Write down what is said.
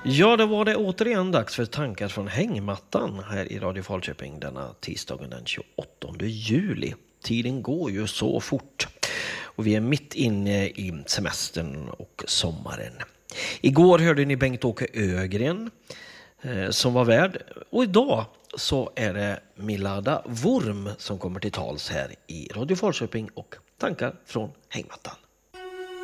Ja, det var det återigen dags för tankar från hängmattan här i Radio Falköping denna tisdagen den 28 juli. Tiden går ju så fort och vi är mitt inne i semestern och sommaren. Igår hörde ni Bengt-Åke Ögren som var värd och idag så är det Milada Worm som kommer till tals här i Radio Falköping och tankar från hängmattan.